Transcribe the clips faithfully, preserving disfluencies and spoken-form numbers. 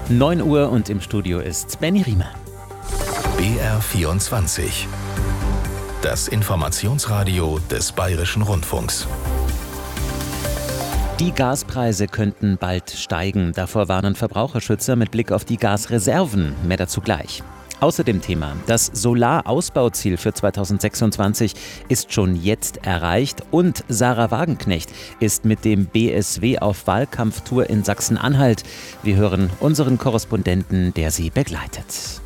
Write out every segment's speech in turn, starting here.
neun Uhr und im Studio ist Benny Riemer. B R vierundzwanzig. Das Informationsradio des Bayerischen Rundfunks. Die Gaspreise könnten bald steigen. Davor warnen Verbraucherschützer mit Blick auf die Gasreserven. Mehr dazu gleich. Außer dem Thema, das Solarausbauziel für zweitausendsechsundzwanzig ist schon jetzt erreicht und Sarah Wagenknecht ist mit dem B S W auf Wahlkampftour in Sachsen-Anhalt. Wir hören unseren Korrespondenten, der sie begleitet.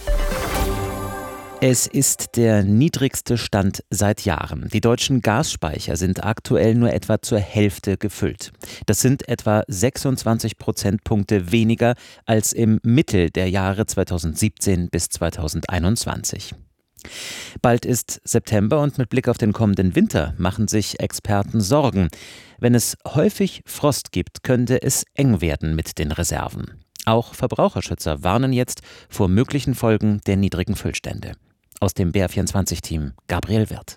Es ist der niedrigste Stand seit Jahren. Die deutschen Gasspeicher sind aktuell nur etwa zur Hälfte gefüllt. Das sind etwa sechsundzwanzig Prozentpunkte weniger als im Mittel der Jahre zweitausendsiebzehn bis zweitausendeinundzwanzig. Bald ist September und mit Blick auf den kommenden Winter machen sich Experten Sorgen. Wenn es häufig Frost gibt, könnte es eng werden mit den Reserven. Auch Verbraucherschützer warnen jetzt vor möglichen Folgen der niedrigen Füllstände. Aus dem B R vierundzwanzig-Team Gabriel Wirth.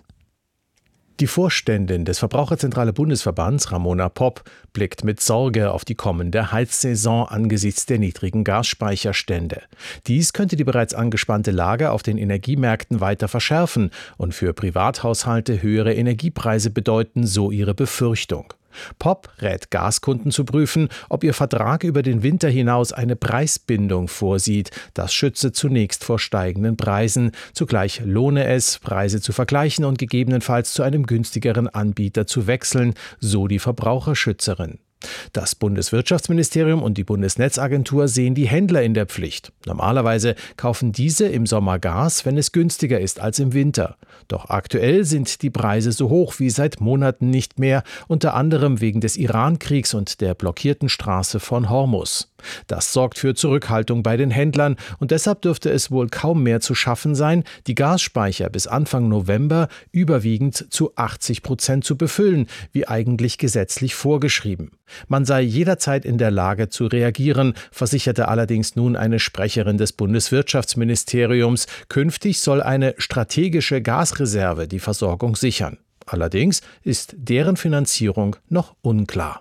Die Vorständin des Verbraucherzentrale Bundesverbands, Ramona Popp, blickt mit Sorge auf die kommende Heizsaison angesichts der niedrigen Gasspeicherstände. Dies könnte die bereits angespannte Lage auf den Energiemärkten weiter verschärfen und für Privathaushalte höhere Energiepreise bedeuten, so ihre Befürchtung. Popp rät Gaskunden zu prüfen, ob ihr Vertrag über den Winter hinaus eine Preisbindung vorsieht. Das schütze zunächst vor steigenden Preisen. Zugleich lohne es, Preise zu vergleichen und gegebenenfalls zu einem günstigeren Anbieter zu wechseln, so die Verbraucherschützerin. Das Bundeswirtschaftsministerium und die Bundesnetzagentur sehen die Händler in der Pflicht. Normalerweise kaufen diese im Sommer Gas, wenn es günstiger ist als im Winter. Doch aktuell sind die Preise so hoch wie seit Monaten nicht mehr, unter anderem wegen des Iran-Kriegs und der blockierten Straße von Hormuz. Das sorgt für Zurückhaltung bei den Händlern und deshalb dürfte es wohl kaum mehr zu schaffen sein, die Gasspeicher bis Anfang November überwiegend zu achtzig Prozent zu befüllen, wie eigentlich gesetzlich vorgeschrieben. Man sei jederzeit in der Lage zu reagieren, versicherte allerdings nun eine Sprecherin des Bundeswirtschaftsministeriums. Künftig soll eine strategische Gasreserve die Versorgung sichern. Allerdings ist deren Finanzierung noch unklar.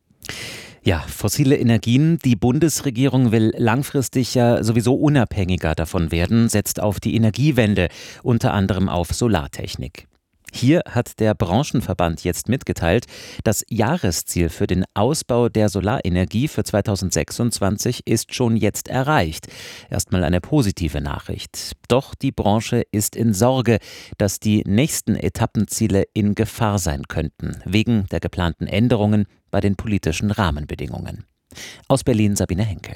Ja, fossile Energien. Die Bundesregierung will langfristig ja sowieso unabhängiger davon werden, setzt auf die Energiewende, unter anderem auf Solartechnik. Hier hat der Branchenverband jetzt mitgeteilt, das Jahresziel für den Ausbau der Solarenergie für zweitausendsechsundzwanzig ist schon jetzt erreicht. Erstmal eine positive Nachricht. Doch die Branche ist in Sorge, dass die nächsten Etappenziele in Gefahr sein könnten, wegen der geplanten Änderungen bei den politischen Rahmenbedingungen. Aus Berlin Sabine Henke.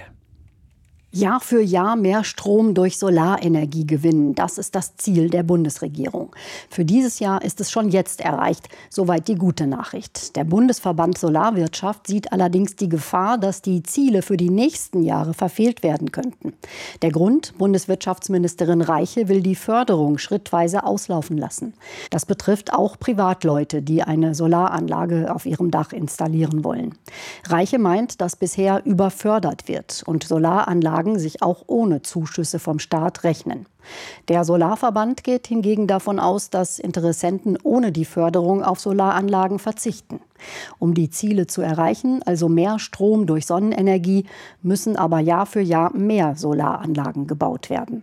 Jahr für Jahr mehr Strom durch Solarenergie gewinnen. Das ist das Ziel der Bundesregierung. Für dieses Jahr ist es schon jetzt erreicht. Soweit die gute Nachricht. Der Bundesverband Solarwirtschaft sieht allerdings die Gefahr, dass die Ziele für die nächsten Jahre verfehlt werden könnten. Der Grund: Bundeswirtschaftsministerin Reiche will die Förderung schrittweise auslaufen lassen. Das betrifft auch Privatleute, die eine Solaranlage auf ihrem Dach installieren wollen. Reiche meint, dass bisher überfördert wird und Solaranlagen sich auch ohne Zuschüsse vom Staat rechnen. Der Solarverband geht hingegen davon aus, dass Interessenten ohne die Förderung auf Solaranlagen verzichten. Um die Ziele zu erreichen, also mehr Strom durch Sonnenenergie, müssen aber Jahr für Jahr mehr Solaranlagen gebaut werden.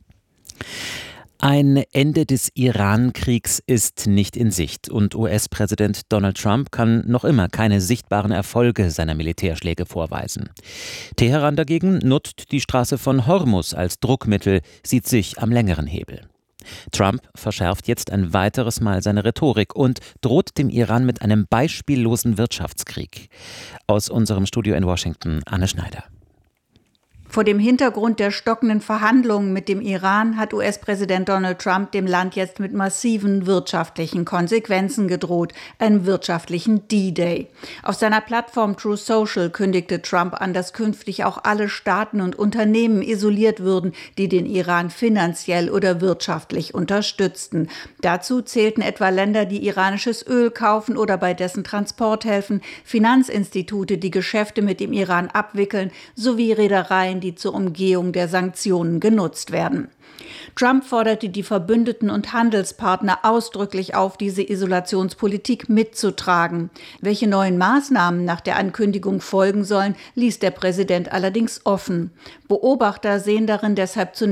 Ein Ende des Iran-Kriegs ist nicht in Sicht und U S-Präsident Donald Trump kann noch immer keine sichtbaren Erfolge seiner Militärschläge vorweisen. Teheran dagegen nutzt die Straße von Hormuz als Druckmittel, sieht sich am längeren Hebel. Trump verschärft jetzt ein weiteres Mal seine Rhetorik und droht dem Iran mit einem beispiellosen Wirtschaftskrieg. Aus unserem Studio in Washington, Anne Schneider. Vor dem Hintergrund der stockenden Verhandlungen mit dem Iran hat U S-Präsident Donald Trump dem Land jetzt mit massiven wirtschaftlichen Konsequenzen gedroht, einem wirtschaftlichen D-Day. Auf seiner Plattform Truth Social kündigte Trump an, dass künftig auch alle Staaten und Unternehmen isoliert würden, die den Iran finanziell oder wirtschaftlich unterstützten. Dazu zählten etwa Länder, die iranisches Öl kaufen oder bei dessen Transport helfen, Finanzinstitute, die Geschäfte mit dem Iran abwickeln, sowie Reedereien, die zur Umgehung der Sanktionen genutzt werden. Trump forderte die Verbündeten und Handelspartner ausdrücklich auf, diese Isolationspolitik mitzutragen. Welche neuen Maßnahmen nach der Ankündigung folgen sollen, ließ der Präsident allerdings offen. Beobachter sehen darin deshalb zunächst